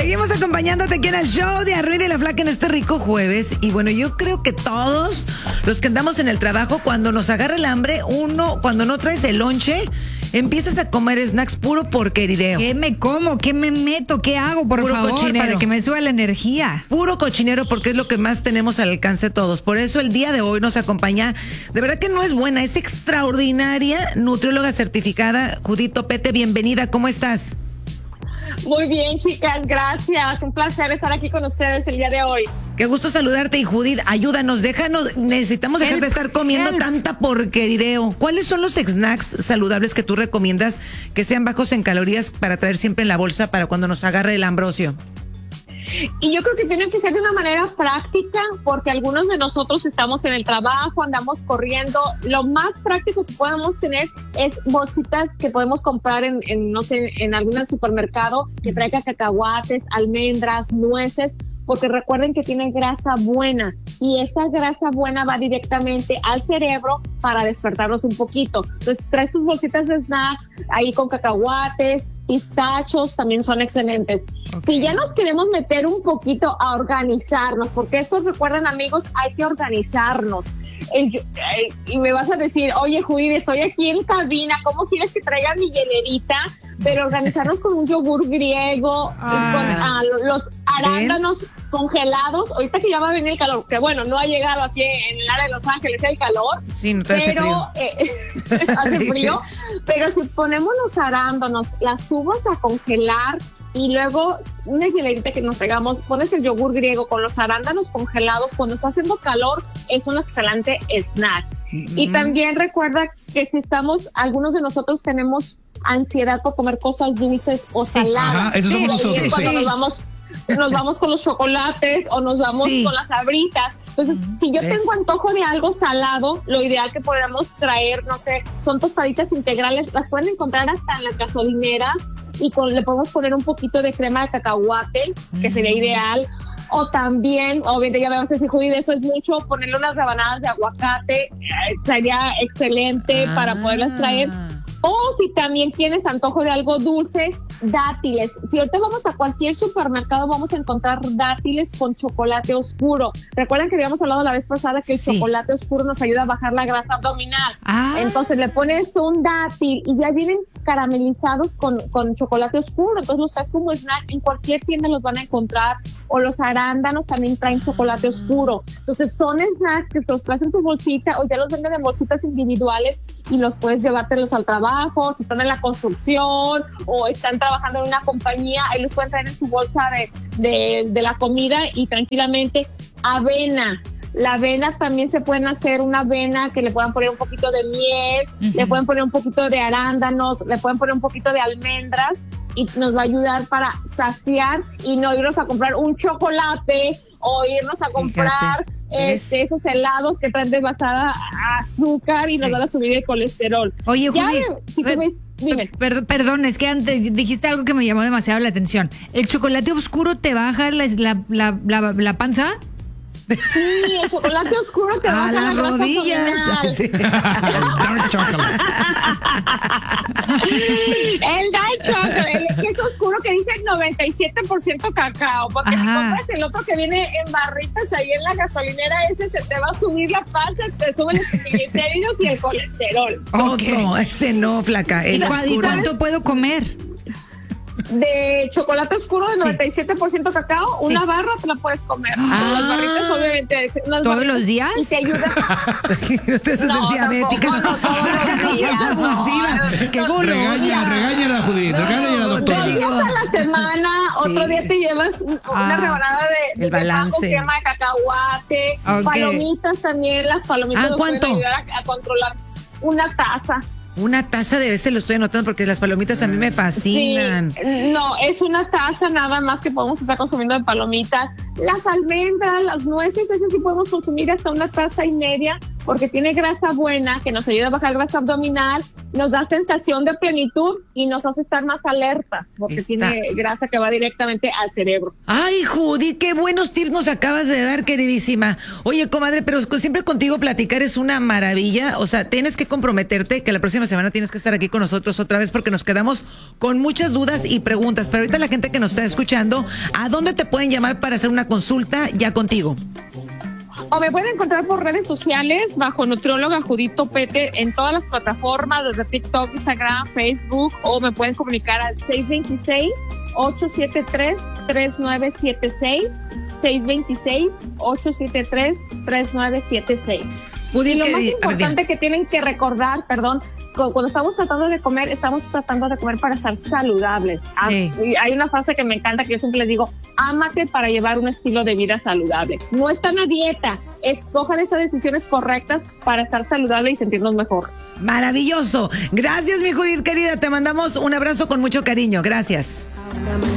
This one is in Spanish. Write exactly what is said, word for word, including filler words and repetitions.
Seguimos acompañándote aquí en el show de Arruin y la Flaca en este rico jueves. Y bueno, yo creo que todos los que andamos en el trabajo, cuando nos agarra el hambre, uno, cuando no traes el lonche, empiezas a comer snacks puro porquerideo. ¿Qué me como? ¿Qué me meto? ¿Qué hago, por Puro favor? cochinero. Para que me suba la energía. Puro cochinero, porque es lo que más tenemos al alcance todos. Por eso el día de hoy nos acompaña, de verdad que no es buena, es extraordinaria nutrióloga certificada, Judith Topete. Bienvenida, ¿cómo estás? Muy bien, chicas, gracias. Un placer estar aquí con ustedes el día de hoy. Qué gusto saludarte. Y Judith, ayúdanos, déjanos, necesitamos dejar Help, de estar comiendo help. tanta porquerideo. ¿Cuáles son los snacks saludables que tú recomiendas que sean bajos en calorías para traer siempre en la bolsa para cuando nos agarre el ambrosio? Y yo creo que tienen que ser de una manera práctica, porque algunos de nosotros estamos en el trabajo, andamos corriendo. Lo más práctico que podemos tener es bolsitas que podemos comprar en, en no sé, en algún supermercado que traiga cacahuates, almendras, nueces, porque recuerden que tiene grasa buena y esa grasa buena va directamente al cerebro para despertarnos un poquito. Entonces, traes tus bolsitas de snacks ahí con cacahuates, pistachos, también son excelentes. Okay. Si ya nos queremos meter un poquito a organizarnos, porque esto, recuerden, amigos, hay que organizarnos. El, el, y me vas a decir, oye, Judith, estoy aquí en cabina, ¿cómo quieres que traiga mi hielerita? Pero organizarnos con un yogur griego, ah. con ah, los arándanos ¿Bien? congelados. Ahorita que ya va a venir el calor, que bueno, no ha llegado aquí en el área de Los Ángeles el calor, sí, no te hace pero eh, hace frío. Pero si ponemos los arándanos, las uvas a congelar y luego una hielerita que nos pegamos, pones el yogur griego con los arándanos congelados, cuando está haciendo calor es un excelente snack. Mm-hmm. Y también recuerda que si estamos, algunos de nosotros tenemos ansiedad por comer cosas dulces o saladas. Ajá, eso somos sí, nosotros. Cuando sí. nos vamos nos vamos con los chocolates o nos vamos sí. con las sabritas. Entonces, si yo tengo antojo de algo salado, lo ideal que podamos traer, no sé, son tostaditas integrales, las pueden encontrar hasta en las gasolineras y con, le podemos poner un poquito de crema de cacahuate, que sería ideal. O también, obviamente ya me vas a decir, Judith, eso es mucho, ponerle unas rebanadas de aguacate, eh, sería excelente ah. para poderlas traer. O si también tienes antojo de algo dulce, dátiles. Si ahorita vamos a cualquier supermercado, vamos a encontrar dátiles con chocolate oscuro. Recuerden que habíamos hablado la vez pasada que el sí. chocolate oscuro nos ayuda a bajar la grasa abdominal. Ah. Entonces le pones un dátil y ya vienen caramelizados con, con chocolate oscuro. Entonces los traes como snack. En cualquier tienda los van a encontrar. O los arándanos también traen chocolate oscuro. Entonces son snacks que los traes en tu bolsita o ya los venden en bolsitas individuales y los puedes llevártelos al trabajo. Si están en la construcción o están trabajando en una compañía, ahí los pueden traer en su bolsa de, de, de la comida y tranquilamente. Avena. La avena también se pueden hacer una avena que le puedan poner un poquito de miel, uh-huh. le pueden poner un poquito de arándanos, le pueden poner un poquito de almendras y nos va a ayudar para saciar y no irnos a comprar un chocolate o irnos a comprar este, esos helados que traen desbasada azúcar y sí. nos van a subir el colesterol. Oye, ya, Judith, si tú ves, dime. Per- perdón, es que antes dijiste algo que me llamó demasiado la atención. ¿El chocolate oscuro te baja la, la, la, la, la panza? Sí, el chocolate oscuro te baja las la rodillas. Sí. Dark chocolate. El dark chocolate, el que es oscuro que dice noventa y siete por ciento cacao, porque Ajá. si compras el otro que viene en barritas ahí en la gasolinera, ese se te va a subir la panza, te suben los triglicéridos y el colesterol. Okay. No, ese no, Flaca. El ¿Y, cu- ¿Y cuánto puedo comer? De chocolate oscuro de sí. noventa y siete por ciento cacao, sí. una barra te la puedes comer. Ah. Las barritas, obviamente. ¿Todos barritas, los días? Y te ayuda. Usted se no, diabética. No, no, no, no seas abusiva. Qué golosa. Regaña, regaña a Judith, regaña a la doctora. Dos días a la semana, sí. otro día te llevas una ah, rebanada de, de el balance. crema de cacahuate, okay. palomitas también, las palomitas ah, nos ¿cuánto? pueden ayudar a, a controlar una taza. Una taza de veces lo estoy anotando porque las palomitas a mí me fascinan. Sí, no, es una taza nada más que podemos estar consumiendo de palomitas. Las almendras, las nueces, esas sí podemos consumir hasta una taza y media porque tiene grasa buena que nos ayuda a bajar grasa abdominal, nos da sensación de plenitud y nos hace estar más alertas, porque Está. tiene grasa que va directamente al cerebro. Ay, Judith, qué buenos tips nos acabas de dar, queridísima. Oye, comadre, pero siempre contigo platicar es una maravilla. O sea, tienes que comprometerte que la próxima semana tienes que estar aquí con nosotros otra vez, porque nos quedamos con muchas dudas y preguntas. Pero ahorita la gente que nos está escuchando, ¿a dónde te pueden llamar para hacer una consulta ya contigo? O me pueden encontrar por redes sociales bajo nutrióloga Judith Topete en todas las plataformas, desde TikTok, Instagram, Facebook, o me pueden comunicar al seis dos seis, ocho siete tres, tres nueve siete seis, seis dos seis, ocho siete tres, tres nueve siete seis. Y lo más importante que tienen que recordar, perdón, cuando estamos tratando de comer, estamos tratando de comer para estar saludables. Sí. Hay una frase que me encanta que yo siempre les digo: ámate para llevar un estilo de vida saludable. No están a dieta, escojan esas decisiones correctas para estar saludable y sentirnos mejor. Maravilloso. Gracias, mi Judith querida. Te mandamos un abrazo con mucho cariño. Gracias.